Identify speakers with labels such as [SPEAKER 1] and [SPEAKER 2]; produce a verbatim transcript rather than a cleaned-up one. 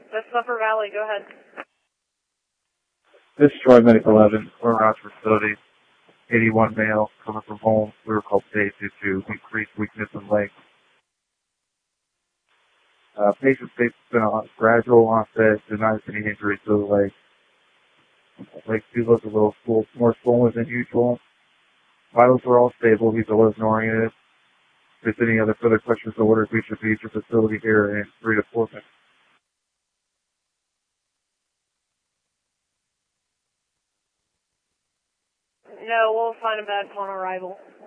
[SPEAKER 1] That's Upper Valley. Go ahead.
[SPEAKER 2] This is Troy Medic eleven. We're in Rochford facility. eighty-one male coming from home. We were called today due to increased weakness in legs. Uh, patient state's been a gradual onset, denies any injuries to the legs. Legs do look a little full, more swollen than usual. Vitals are all stable. He's alert oriented. If there's any other further questions or orders, we should be at your facility here in three to four minutes.
[SPEAKER 1] No, we'll find a bed upon arrival.